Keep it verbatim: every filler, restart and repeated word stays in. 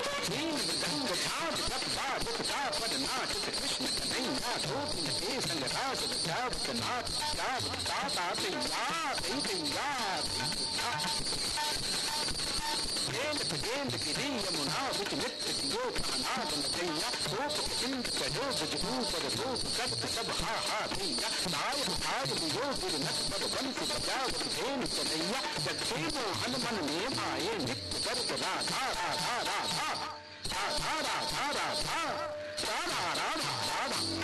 वीण मृदंग झांझ जप बाजत गा पद नाचत कृष्ण कन्हैया गोपिन के संग रास रचावत नाथ गावत गाता तैयार तैयार गेंद गेंद गिरी यमुना बिच नित्य कियो अनाद नचैया गोप इंद्र कहो बिजू पर रूप कद सब हा हा भैया ताय ताय लियो गिर नट पर बंस बजावत धेन कन्हैया जगते मोहन मन में आए नित्य करत राधा राधा राधा राधा राधा राधा राधा राधा राधा